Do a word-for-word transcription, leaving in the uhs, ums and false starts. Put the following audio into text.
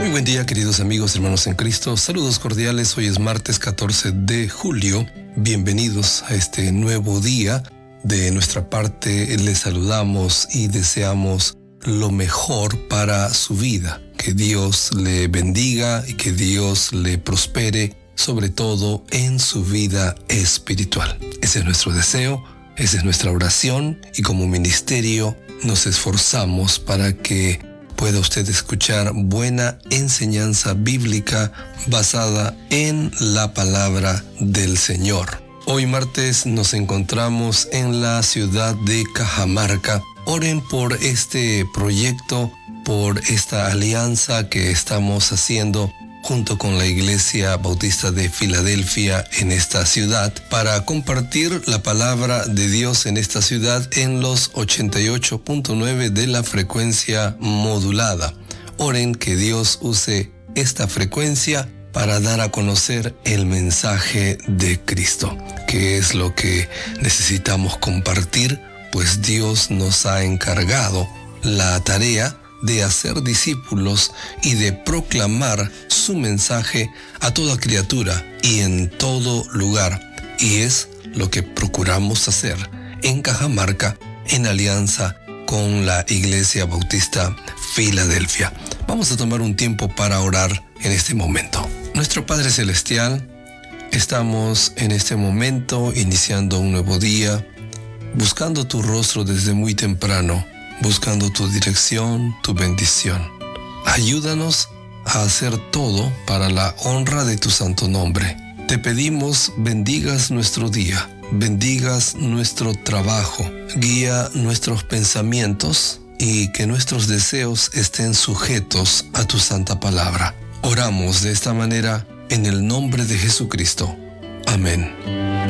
Muy buen día, queridos amigos, hermanos en Cristo. Saludos cordiales. Hoy es martes catorce de julio. Bienvenidos a este nuevo día. De nuestra parte, les saludamos y deseamos lo mejor para su vida. Que Dios le bendiga y que Dios le prospere, sobre todo en su vida espiritual. Ese es nuestro deseo, esa es nuestra oración, y como ministerio nos esforzamos para que pueda usted escuchar buena enseñanza bíblica basada en la palabra del Señor. Hoy martes nos encontramos en la ciudad de Cajamarca. Oren por este proyecto, por esta alianza que estamos haciendo junto con la Iglesia Bautista de Filadelfia en esta ciudad, para compartir la palabra de Dios en esta ciudad en los ochenta y ocho punto nueve de la frecuencia modulada. Oren que Dios use esta frecuencia para dar a conocer el mensaje de Cristo, que es lo que necesitamos compartir, pues Dios nos ha encargado la tarea de hacer discípulos y de proclamar su mensaje a toda criatura y en todo lugar. Y es lo que procuramos hacer en Cajamarca, en alianza con la Iglesia Bautista Filadelfia. Vamos a tomar un tiempo para orar en este momento. Nuestro Padre Celestial, estamos en este momento iniciando un nuevo día, buscando tu rostro desde muy temprano, buscando tu dirección, tu bendición. Ayúdanos a hacer todo para la honra de tu santo nombre. Te pedimos, bendigas nuestro día, bendigas nuestro trabajo, guía nuestros pensamientos y que nuestros deseos estén sujetos a tu santa palabra. Oramos de esta manera en el nombre de Jesucristo. Amén.